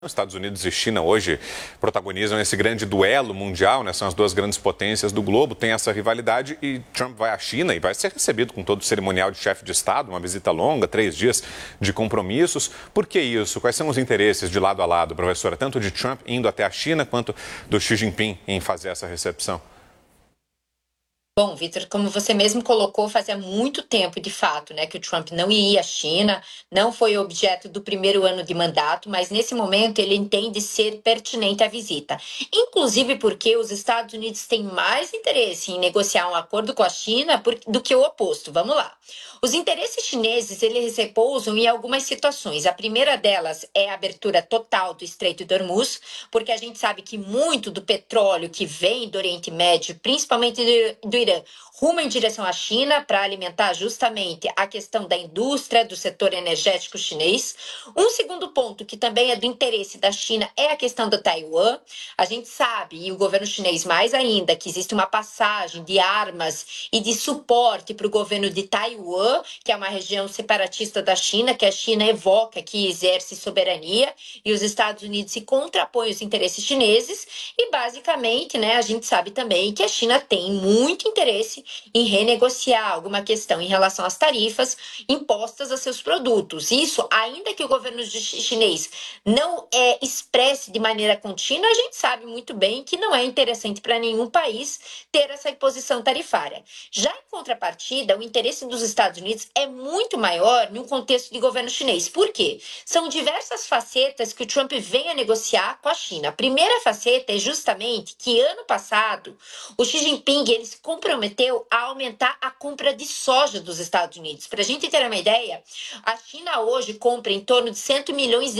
Estados Unidos e China hoje protagonizam esse grande duelo mundial, né? São as duas grandes potências do globo, tem essa rivalidade e Trump vai à China e vai ser recebido com todo o cerimonial de chefe de Estado, uma visita longa, 3 dias de compromissos. Por que isso? Quais são os interesses de lado a lado, professora, tanto de Trump indo até a China quanto do Xi Jinping em fazer essa recepção? Bom, Vitor, como você mesmo colocou, fazia muito tempo, de fato, né, que o Trump não ia à China, não foi objeto do primeiro ano de mandato, mas nesse momento ele entende ser pertinente a visita. Inclusive porque os Estados Unidos têm mais interesse em negociar um acordo com a China do que o oposto. Vamos lá. Os interesses chineses, eles repousam em algumas situações. A primeira delas é a abertura total do Estreito de Hormuz, porque a gente sabe que muito do petróleo que vem do Oriente Médio, principalmente do Irã, rumo em direção à China para alimentar justamente a questão da indústria, do setor energético chinês. Um segundo ponto que também é do interesse da China é a questão do Taiwan. A gente sabe, e o governo chinês mais ainda, que existe uma passagem de armas e de suporte para o governo de Taiwan, que é uma região separatista da China, que a China evoca que exerce soberania, e os Estados Unidos se contrapõem aos interesses chineses, e basicamente, né, a gente sabe também que a China tem muito interesse em renegociar alguma questão em relação às tarifas impostas a seus produtos. Isso, ainda que o governo chinês não expresse de maneira contínua, a gente sabe muito bem que não é interessante para nenhum país ter essa imposição tarifária. Já em contrapartida, o interesse dos Estados Unidos é muito maior no contexto de governo chinês. Por quê? São diversas facetas que o Trump vem a negociar com a China. A primeira faceta é justamente que ano passado o Xi Jinping ele se comprometeu a aumentar a compra de soja dos Estados Unidos. Para a gente ter uma ideia, a China hoje compra em torno de 100 milhões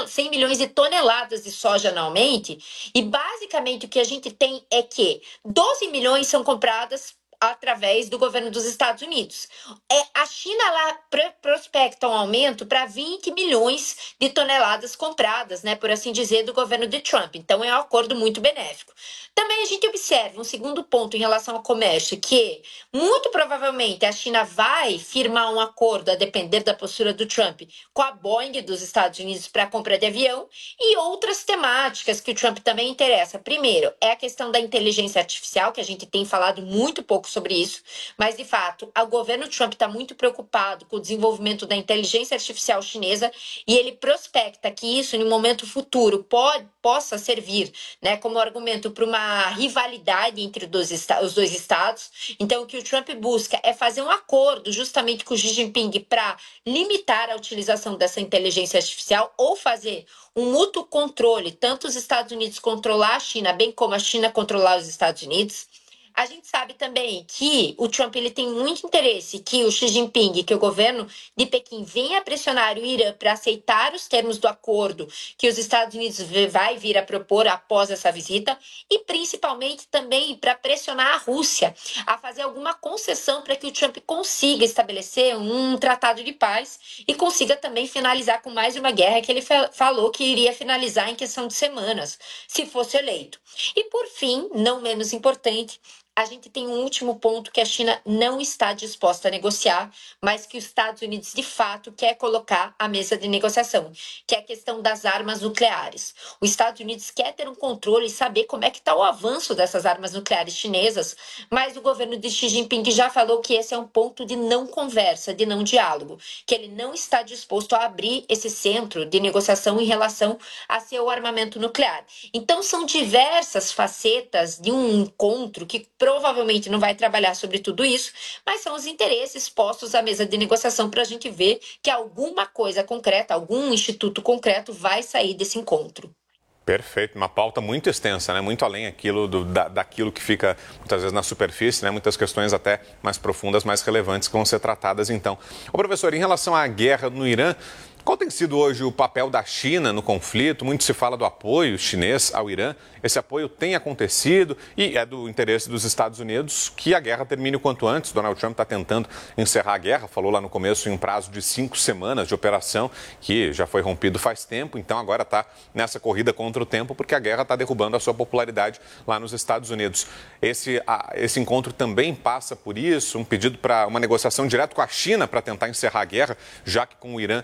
de toneladas de soja anualmente, e basicamente o que a gente tem é que 12 milhões são compradas através do governo dos Estados Unidos. A China lá prospecta um aumento para 20 milhões de toneladas compradas, né, por assim dizer, do governo de Trump. Então é um acordo muito benéfico. Também a gente observa um segundo ponto em relação ao comércio, que muito provavelmente a China vai firmar um acordo, a depender da postura do Trump, com a Boeing dos Estados Unidos para a compra de avião, e outras temáticas que o Trump também interessa. Primeiro, é a questão da inteligência artificial, que a gente tem falado muito pouco sobre isso, mas de fato, o governo Trump está muito preocupado com o desenvolvimento da inteligência artificial chinesa, e ele prospecta que isso, em um momento futuro, possa servir, né, como argumento para uma rivalidade entre os dois estados. Então, o que o Trump busca é fazer um acordo justamente com o Xi Jinping para limitar a utilização dessa inteligência artificial, ou fazer um mútuo controle, tanto os Estados Unidos controlar a China, bem como a China controlar os Estados Unidos. A gente sabe também que o Trump ele tem muito interesse que o Xi Jinping, que o governo de Pequim venha pressionar o Irã para aceitar os termos do acordo que os Estados Unidos vai vir a propor após essa visita, e principalmente também para pressionar a Rússia a fazer alguma concessão para que o Trump consiga estabelecer um tratado de paz e consiga também finalizar com mais uma guerra que ele falou que iria finalizar em questão de semanas, se fosse eleito. E por fim, não menos importante, a gente tem um último ponto que a China não está disposta a negociar, mas que os Estados Unidos, de fato, quer colocar à mesa de negociação, que é a questão das armas nucleares. Os Estados Unidos quer ter um controle e saber como é que está o avanço dessas armas nucleares chinesas, mas o governo de Xi Jinping já falou que esse é um ponto de não conversa, de não diálogo, que ele não está disposto a abrir esse centro de negociação em relação a seu armamento nuclear. Então, são diversas facetas de um encontro que provavelmente não vai trabalhar sobre tudo isso, mas são os interesses postos à mesa de negociação para a gente ver que alguma coisa concreta, algum instituto concreto vai sair desse encontro. Perfeito, uma pauta muito extensa, né? Muito além daquilo que fica muitas vezes na superfície, né? Muitas questões até mais profundas, mais relevantes que vão ser tratadas então. Ô, professor, em relação à guerra no Irã, qual tem sido hoje o papel da China no conflito? Muito se fala do apoio chinês ao Irã. Esse apoio tem acontecido e é do interesse dos Estados Unidos que a guerra termine o quanto antes. Donald Trump está tentando encerrar a guerra, falou lá no começo em um prazo de 5 semanas de operação, que já foi rompido faz tempo, então agora está nessa corrida contra o tempo, porque a guerra está derrubando a sua popularidade lá nos Estados Unidos. Esse encontro também passa por isso, um pedido para uma negociação direto com a China para tentar encerrar a guerra, já que com o Irã não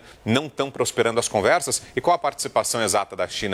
não estão prosperando as conversas? E qual a participação exata da China